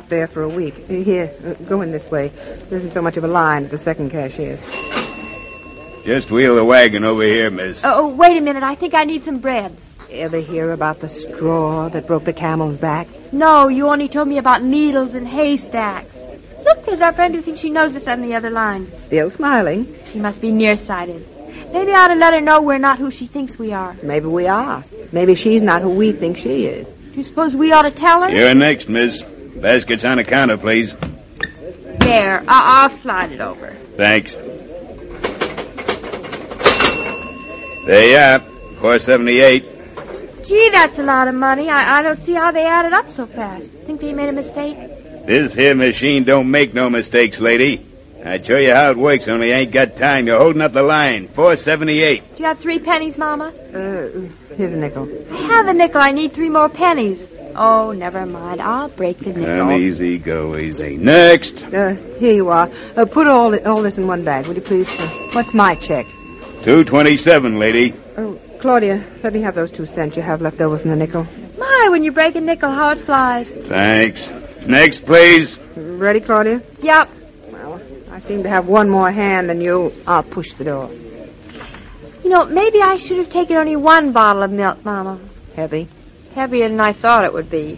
there for a week. Here, go in this way. There isn't so much of a line at the second cashier's. Just wheel the wagon over here, miss. Oh, wait a minute. I think I need some bread. Ever hear about the straw that broke the camel's back? No, you only told me about needles and haystacks. Look, there's our friend who thinks she knows us on the other line. Still smiling. She must be nearsighted. Maybe I ought to let her know we're not who she thinks we are. Maybe we are. Maybe she's not who we think she is. Do you suppose we ought to tell her? You're next, miss. Baskets on the counter, please. There, I'll slide it over. Thanks. There you are, $4.78. Gee, that's a lot of money. I don't see how they added up so fast. Think they made a mistake? This here machine don't make no mistakes, lady. I'd show you how it works, only I ain't got time. You're holding up the line. $4.78. Do you have 3 pennies, Mama? Here's a nickel. I have a nickel. I need 3 more pennies. Oh, never mind. I'll break the nickel. Easy, go easy. Next. Here you are. Put all this in one bag, would you please? What's my check? $2.27, lady. Oh, Claudia, let me have those 2 cents you have left over from the nickel. My, when you break a nickel, how it flies. Thanks. Next, please. Ready, Claudia? Yep. Well, I seem to have one more hand than you. I'll push the door. You know, maybe I should have taken only 1 bottle of milk, Mama. Heavy? Heavier than I thought it would be.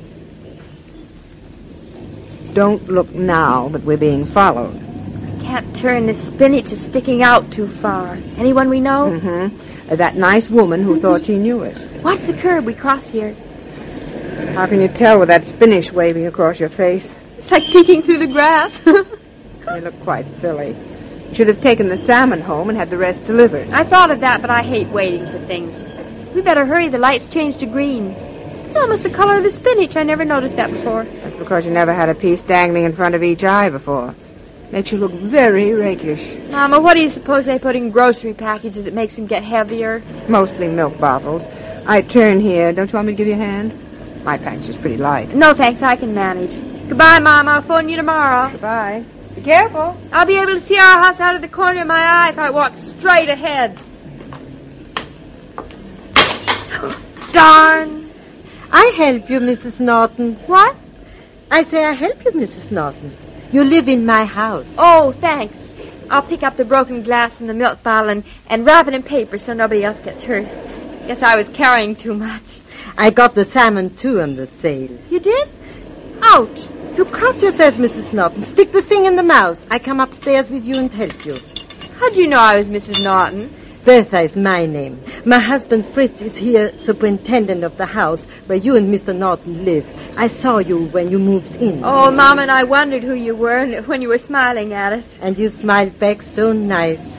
Don't look now, but we're being followed. Can't turn the spinach is sticking out too far. Anyone we know? Mm-hmm. That nice woman who thought she knew us. What's the curb we cross here? How can you tell with that spinach waving across your face? It's like peeking through the grass. You look quite silly. You should have taken the salmon home and had the rest delivered. I thought of that, but I hate waiting for things. We better hurry. The light's changed to green. It's almost the color of the spinach. I never noticed that before. That's because you never had a piece dangling in front of each eye before. Makes you look very rakish. Mama, what do you suppose they put in grocery packages that makes them get heavier? Mostly milk bottles. I turn here. Don't you want me to give you a hand? My package is pretty light. No, thanks. I can manage. Goodbye, Mama. I'll phone you tomorrow. Goodbye. Be careful. I'll be able to see our house out of the corner of my eye if I walk straight ahead. Darn. I help you, Mrs. Norton. What? I say I help you, Mrs. Norton. You live in my house. Oh, thanks. I'll pick up the broken glass from the milk bottle and wrap it in paper so nobody else gets hurt. Guess I was carrying too much. I got the salmon, too, on the sale. You did? Ouch. You cut yourself, Mrs. Norton. Stick the thing in the mouth. I come upstairs with you and help you. How'd you know I was Mrs. Norton? Bertha is my name. My husband Fritz is here, superintendent of the house where you and Mr. Norton live. I saw you when you moved in. Oh, Mama and I wondered who you were when you were smiling at us. And you smiled back so nice.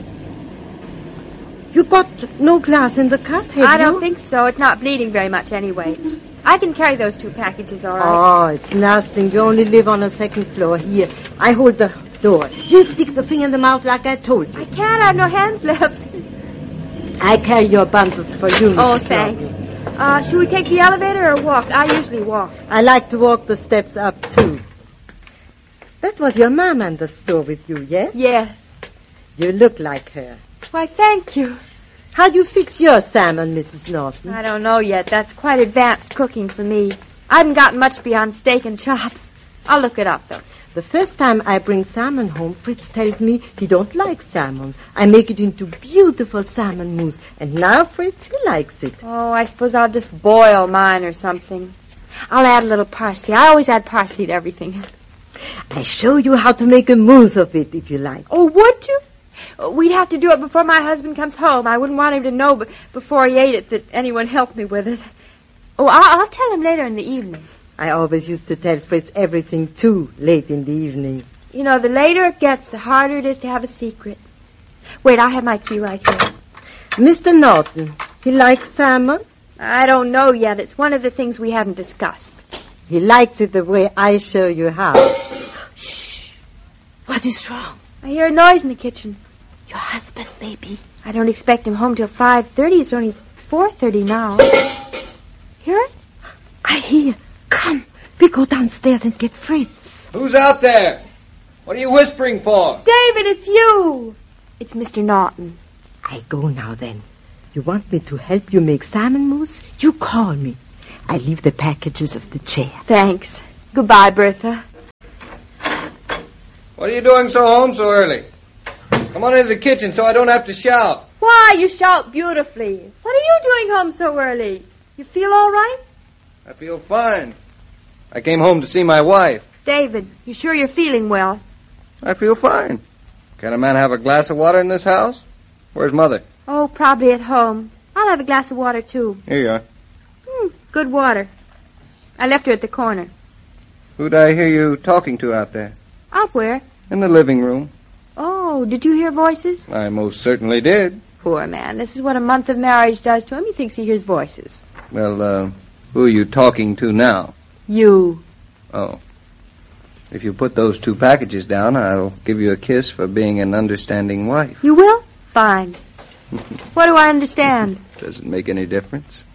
You got no glass in the cut, have you? I don't think so. It's not bleeding very much anyway. I can carry those 2 packages all right. Oh, it's nothing. You only live on the 2nd floor. Here, I hold the door. You stick the thing in the mouth like I told you. I can't. I have no hands left. I carry your bundles for you, Mrs. Oh, thanks. Should we take the elevator or walk? I usually walk. I like to walk the steps up, too. That was your mom in the store with you, yes? Yes. You look like her. Why, thank you. How do you fix your salmon, Mrs. Norton? I don't know yet. That's quite advanced cooking for me. I haven't gotten much beyond steak and chops. I'll look it up, though. The first time I bring salmon home, Fritz tells me he don't like salmon. I make it into beautiful salmon mousse. And now Fritz, he likes it. Oh, I suppose I'll just boil mine or something. I'll add a little parsley. I always add parsley to everything. I show you how to make a mousse of it, if you like. Oh, would you? We'd have to do it before my husband comes home. I wouldn't want him to know before he ate it that anyone helped me with it. Oh, I'll tell him later in the evening. I always used to tell Fritz everything, too, late in the evening. You know, the later it gets, the harder it is to have a secret. Wait, I have my key right here. Mr. Norton, he likes salmon? I don't know yet. It's one of the things we haven't discussed. He likes it the way I show you how. Shh. What is wrong? I hear a noise in the kitchen. Your husband, maybe. I don't expect him home till 5:30. It's only 4:30 now. Hear it? I hear. Come, we go downstairs and get Fritz. Who's out there? What are you whispering for? David, it's you. It's Mr. Norton. I go now, then. You want me to help you make salmon mousse? You call me. I leave the packages of the chair. Thanks. Goodbye, Bertha. What are you doing home so early? Come on into the kitchen so I don't have to shout. Why, you shout beautifully. What are you doing home so early? You feel all right? I feel fine. I came home to see my wife. David, you sure you're feeling well? I feel fine. Can a man have a glass of water in this house? Where's Mother? Oh, probably at home. I'll have a glass of water, too. Here you are. Good water. I left her at the corner. Who'd I hear you talking to out there? Out where? In the living room. Oh, did you hear voices? I most certainly did. Poor man. This is what a month of marriage does to him. He thinks he hears voices. Well, who are you talking to now? You. Oh. If you put those 2 packages down, I'll give you a kiss for being an understanding wife. You will? Fine. What do I understand? Doesn't make any difference.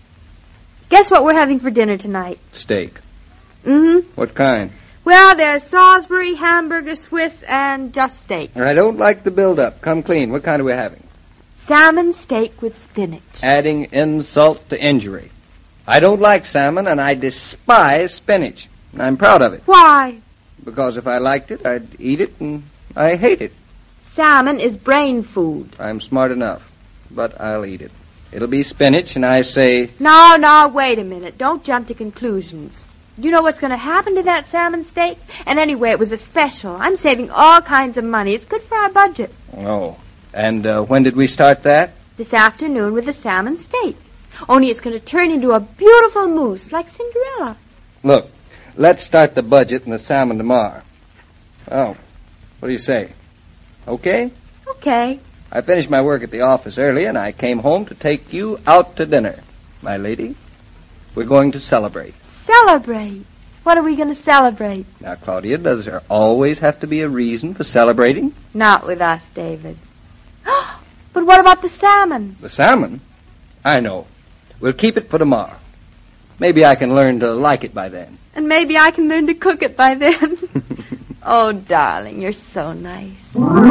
Guess what we're having for dinner tonight? Steak. Mm-hmm. What kind? Well, there's Salisbury, hamburger, Swiss, and just steak. I don't like the build-up. Come clean. What kind are we having? Salmon steak with spinach. Adding insult to injury. I don't like salmon, and I despise spinach. And I'm proud of it. Why? Because if I liked it, I'd eat it, and I hate it. Salmon is brain food. I'm smart enough, but I'll eat it. It'll be spinach, and I say... No, wait a minute. Don't jump to conclusions. You know what's going to happen to that salmon steak? And anyway, it was a special. I'm saving all kinds of money. It's good for our budget. Oh, and when did we start that? This afternoon with the salmon steak. Only it's going to turn into a beautiful mousse like Cinderella. Look, let's start the budget and the salmon tomorrow. Oh, what do you say? Okay? Okay. I finished my work at the office early, and I came home to take you out to dinner. My lady, we're going to celebrate. Celebrate? What are we going to celebrate? Now, Claudia, does there always have to be a reason for celebrating? Not with us, David. But what about the salmon? The salmon? I know. We'll keep it for tomorrow. Maybe I can learn to like it by then. And maybe I can learn to cook it by then. Oh, darling, you're so nice.